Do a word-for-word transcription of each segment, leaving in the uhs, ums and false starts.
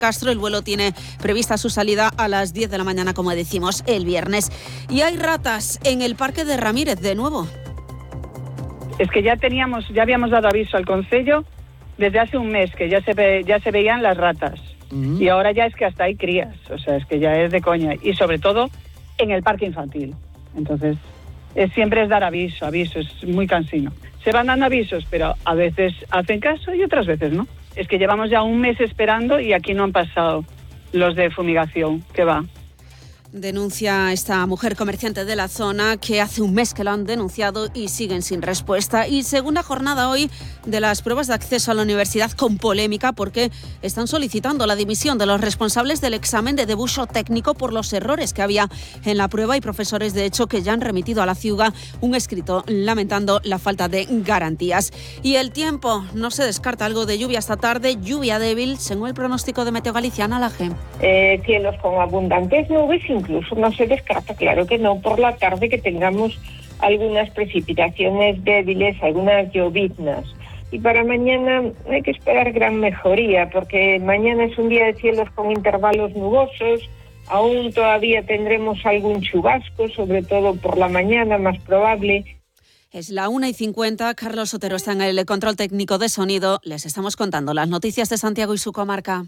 Castro. El vuelo tiene prevista su salida a las diez de la mañana, como decimos, el viernes. Y hay ratas en el Parque de Ramírez, de nuevo. Es que ya teníamos, ya habíamos dado aviso al Concello desde hace un mes, que ya se ve, ya se veían las ratas. Uh-huh. Y ahora ya es que hasta hay crías, o sea, es que ya es de coña. Y sobre todo en el parque infantil. Entonces, es, siempre es dar aviso, aviso, es muy cansino. Se van dando avisos, pero a veces hacen caso y otras veces no. Es que llevamos ya un mes esperando y aquí no han pasado los de fumigación, que va. Denuncia esta mujer comerciante de la zona que hace un mes que lo han denunciado y siguen sin respuesta. Y segunda jornada hoy de las pruebas de acceso a la universidad, con polémica porque están solicitando la dimisión de los responsables del examen de debuxo técnico por los errores que había en la prueba. Y profesores, de hecho, que ya han remitido a la Ciuga un escrito lamentando la falta de garantías. Y el tiempo, no se descarta algo de lluvia esta tarde, lluvia débil, según el pronóstico de Meteo Galicia. La G. Eh, cielos con abundantes nubes, incluso no se descarta, claro que no, por la tarde que tengamos algunas precipitaciones débiles, algunas lloviznas. Y para mañana hay que esperar gran mejoría, porque mañana es un día de cielos con intervalos nubosos, aún todavía tendremos algún chubasco, sobre todo por la mañana, más probable. Es la una y cincuenta, Carlos Otero está en el control técnico de sonido. Les estamos contando las noticias de Santiago y su comarca.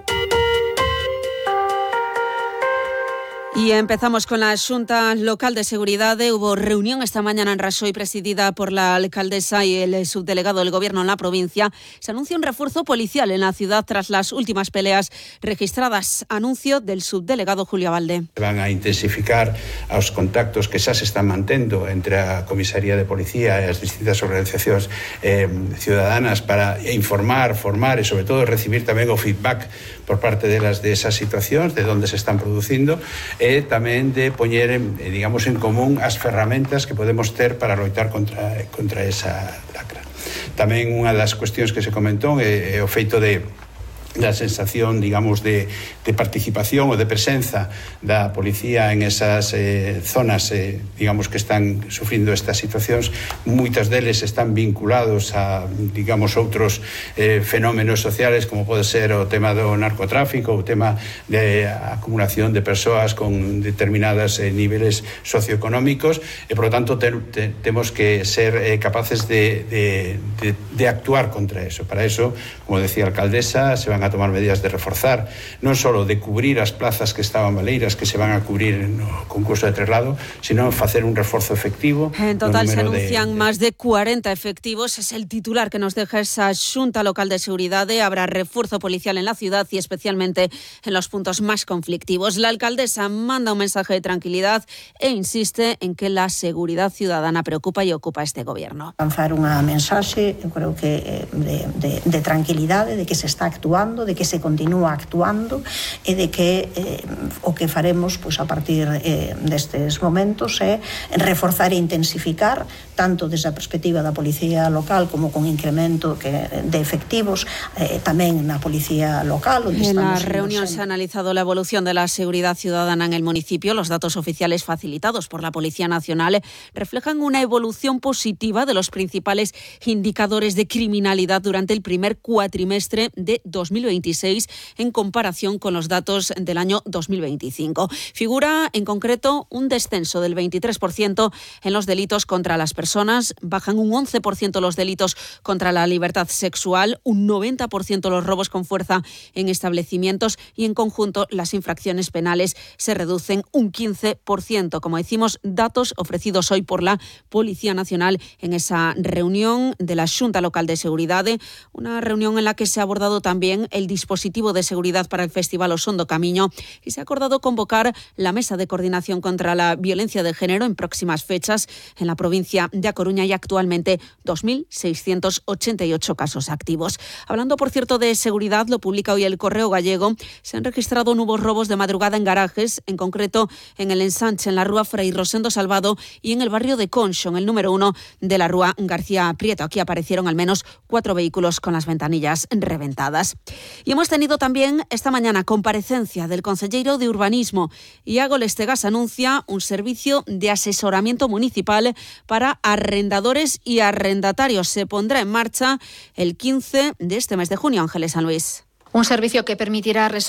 Y empezamos con la Xunta Local de Seguridad. Hubo reunión esta mañana en Raxoi presidida por la alcaldesa y el subdelegado del Gobierno en la provincia. Se anuncia un refuerzo policial en la ciudad tras las últimas peleas registradas. Anuncio del subdelegado Julio Abalde. Van a intensificar os contactos que xa se están mantendo entre a Comisaría de Policía e as distintas organizacións eh, ciudadanas para informar, formar e sobre todo recibir tamén o feedback por parte delas de esas situacións, de onde se están producindo, e tamén de poñer, digamos, en común as ferramentas que podemos ter para loitar contra, contra esa lacra. Tamén unha das cuestións que se comentou é, é o feito de da sensación, digamos, de, de participación ou de presenza da policía en esas eh, zonas, eh, digamos, que están sufrindo estas situacións. Moitas deles están vinculados a, digamos, outros eh, fenómenos sociales, como pode ser o tema do narcotráfico, o tema de acumulación de persoas con determinados eh, niveles socioeconómicos, e, por lo tanto, te, te, temos que ser eh, capaces de, de, de, de actuar contra eso. Para eso, como decía a alcaldesa, se van a tomar medidas de reforzar, non só de cubrir as plazas que estaban baleiras, que se van a cubrir no concurso de traslado, sino facer un reforzo efectivo. En total se anuncian de, de... más de cuarenta efectivos. Es el titular que nos deja esa Xunta Local de Seguridad. Habrá refuerzo policial en la ciudad y especialmente en los puntos más conflictivos. La alcaldesa manda un mensaje de tranquilidad e insiste en que la seguridad ciudadana preocupa y ocupa este gobierno. Lanzar unha mensaxe, eu creo que de, de, de tranquilidade, de que se está actuando, de que se continúa actuando e de que eh, o que faremos pois, a partir eh, destes momentos é reforzar e intensificar tanto desde a perspectiva da Policía Local como con incremento que, de efectivos eh, tamén na Policía Local. Onde en estamos la reunión se ha analizado la evolución de la seguridad ciudadana en el municipio. Los datos oficiales facilitados por la Policía Nacional reflejan una evolución positiva de los principales indicadores de criminalidad durante el primer cuatrimestre de dos mil veintiséis en comparación con los datos del año dos mil veinticinco. Figura en concreto un descenso del veintitrés por ciento en los delitos contra las personas, bajan un once por ciento los delitos contra la libertad sexual, un noventa por ciento los robos con fuerza en establecimientos y en conjunto las infracciones penales se reducen un quince por ciento. Como decimos, datos ofrecidos hoy por la Policía Nacional en esa reunión de la Xunta Local de Seguridad, una reunión en la que se ha abordado también el dispositivo de seguridad para el Festival Osondo Camiño y se ha acordado convocar la Mesa de Coordinación contra la Violencia de Género en próximas fechas en la provincia de A Coruña y actualmente dos mil seiscientos ochenta y ocho casos activos. Hablando, por cierto, de seguridad, lo publica hoy el Correo Gallego, se han registrado nuevos robos de madrugada en garajes, en concreto en el ensanche en la rúa Fray Rosendo Salvado y en el barrio de Conxo, en el número uno de la rúa García Prieto. Aquí aparecieron al menos cuatro vehículos con las ventanillas reventadas. Y hemos tenido también esta mañana comparecencia del concelleiro de Urbanismo. Iago Lestegas anuncia un servicio de asesoramiento municipal para arrendadores y arrendatarios. Se pondrá en marcha el quince de este mes de junio. Ángeles San Luis. Un servicio que permitirá resolver